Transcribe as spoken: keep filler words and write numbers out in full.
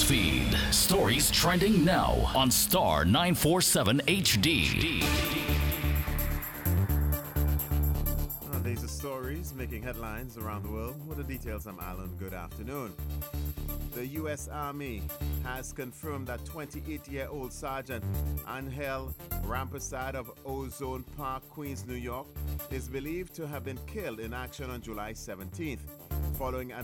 feed. Stories trending now on Star nine forty-seven H D. Well, these are stories making headlines around the world. With the details, I'm Alan. Good afternoon. The U S Army has confirmed that twenty-eight-year-old Sergeant Angel Rampersad of Ozone Park, Queens, New York, is believed to have been killed in action on July seventeenth, following an